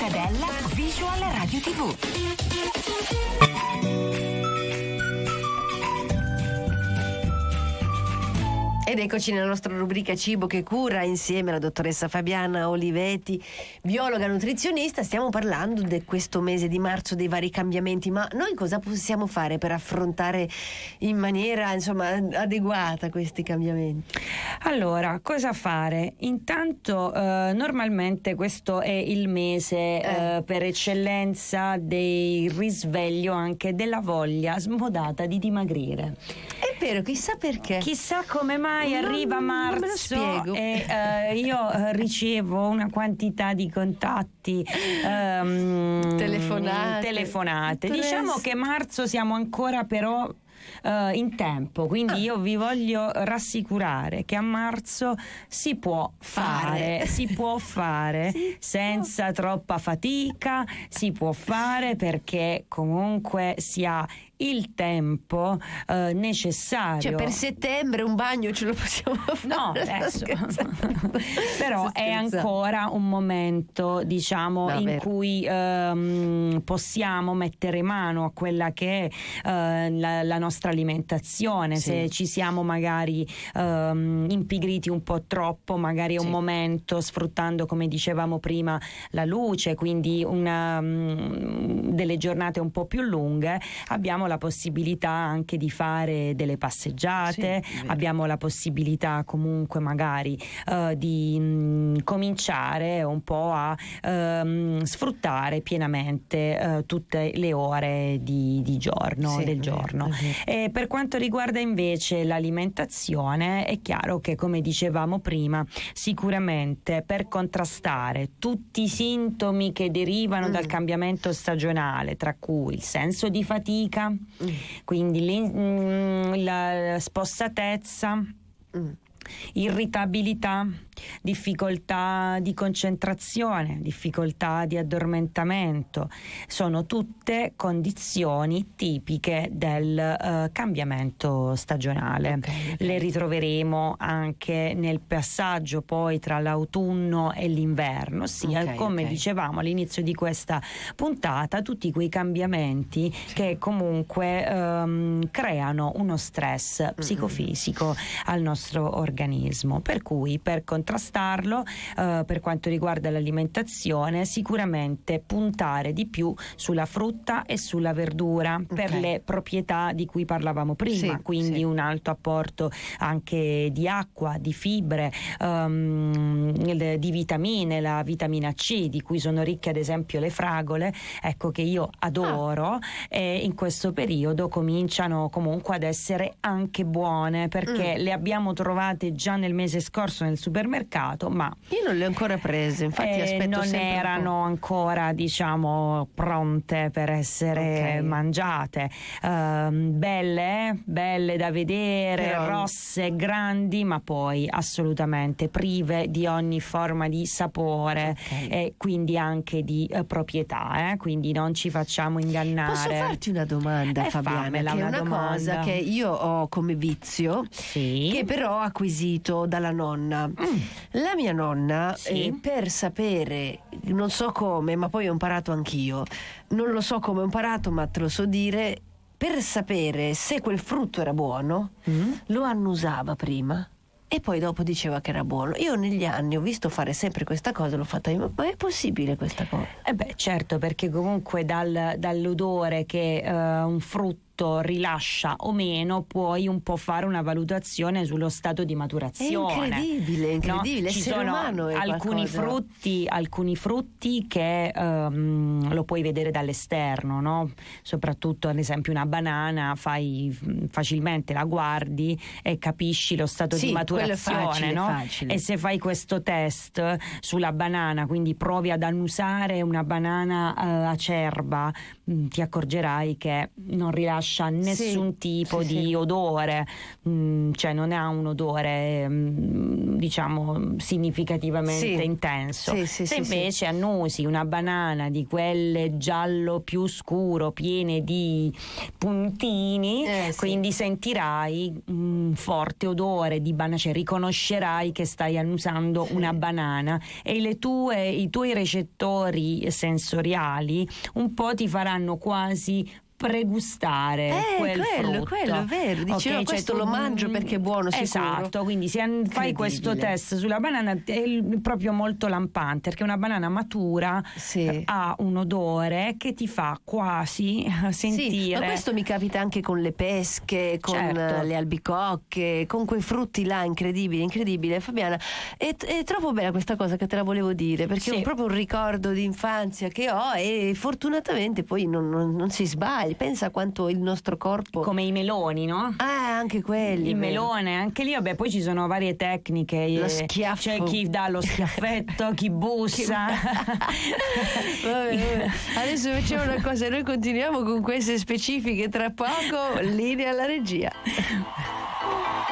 Mortadella Visual Radio TV. Ed eccoci nella nostra rubrica Cibo che cura, insieme alla dottoressa Fabiana Oliveti, biologa nutrizionista. Stiamo parlando di questo mese di marzo, dei vari cambiamenti, ma noi cosa possiamo fare per affrontare in maniera adeguata questi cambiamenti? Allora, cosa fare? Intanto normalmente questo è il mese per eccellenza del risveglio anche della voglia smodata di dimagrire. È vero, chissà perché. Chissà come mai arriva marzo, non me lo spiego. E io ricevo una quantità di contatti, telefonate. Diciamo che marzo siamo ancora però in tempo, quindi io vi voglio rassicurare che a marzo si può fare sì, senza troppa fatica, si può fare perché comunque si ha il tempo necessario. Cioè per settembre un bagno ce lo possiamo fare? No, adesso però è ancora un momento, in cui possiamo mettere mano a quella che è la nostra alimentazione. Sì. Se ci siamo magari impigriti un po' troppo, magari è un momento, sfruttando, come dicevamo prima, la luce, quindi delle giornate un po' più lunghe, abbiamo la possibilità anche di fare delle passeggiate, abbiamo la possibilità comunque magari di cominciare un po' a sfruttare pienamente tutte le ore del giorno. E per quanto riguarda invece l'alimentazione, è chiaro che, come dicevamo prima, sicuramente per contrastare tutti i sintomi che derivano dal cambiamento stagionale, tra cui il senso di fatica, quindi la spossatezza, irritabilità, difficoltà di concentrazione, difficoltà di addormentamento, sono tutte condizioni tipiche del cambiamento stagionale. Le ritroveremo anche nel passaggio poi tra l'autunno e l'inverno, come dicevamo all'inizio di questa puntata, tutti quei cambiamenti che comunque creano uno stress psicofisico al nostro organismo, per cui per contrastarlo, per quanto riguarda l'alimentazione, sicuramente puntare di più sulla frutta e sulla verdura per le proprietà di cui parlavamo prima, quindi un alto apporto anche di acqua, di fibre, di vitamine, la vitamina C, di cui sono ricche ad esempio le fragole, ecco, che io adoro, e in questo periodo cominciano comunque ad essere anche buone, perché le abbiamo trovate già nel mese scorso nel supermercato, ma io non le ho ancora prese, infatti aspetto non erano ancora pronte per essere mangiate. Belle da vedere, però rosse, grandi, ma poi assolutamente prive di ogni forma di sapore e quindi anche di proprietà, quindi non ci facciamo ingannare. Posso farti una domanda, Fabiana, che è una cosa che io ho come vizio, che però ho acquisito dalla nonna. La mia nonna, per sapere, non so come, ma poi ho imparato anch'io, non lo so come ho imparato, ma te lo so dire, per sapere se quel frutto era buono, lo annusava prima e poi dopo diceva che era buono. Io negli anni ho visto fare sempre questa cosa, l'ho fatta io, ma è possibile questa cosa? Certo, perché comunque dall'odore che un frutto rilascia o meno puoi un po' fare una valutazione sullo stato di maturazione. È incredibile, no? Ci sono alcuni frutti che lo puoi vedere dall'esterno, no? Soprattutto ad esempio una banana, fai facilmente la guardi e capisci lo stato di maturazione, no? Facile. E se fai questo test sulla banana, quindi provi ad annusare una banana acerba, ti accorgerai che non rilascia lascia nessun tipo di odore, cioè non ha un odore diciamo significativamente intenso. Se invece annusi una banana di quelle giallo più scuro, piene di puntini, quindi sentirai un forte odore di banana, cioè riconoscerai che stai annusando una banana, e i tuoi recettori sensoriali un po' ti faranno quasi pregustare quello è vero. Dici, okay, questo lo mangio perché è buono, sicuro. Esatto, quindi se fai questo test sulla banana è proprio molto lampante, perché una banana matura ha un odore che ti fa quasi sentire. Ma questo mi capita anche con le pesche, con le albicocche, con quei frutti là, incredibile Fabiana. È troppo bella questa cosa che te la volevo dire, perché è proprio un ricordo di infanzia che ho, e fortunatamente poi non si sbaglia. Pensa quanto il nostro corpo, come i meloni, no? Anche quelli, il melone, anche lì poi ci sono varie tecniche, lo schiaffo, c'è chi dà lo schiaffetto, chi bussa. Vabbè. Adesso facciamo una cosa, noi continuiamo con queste specifiche tra poco, linea alla regia.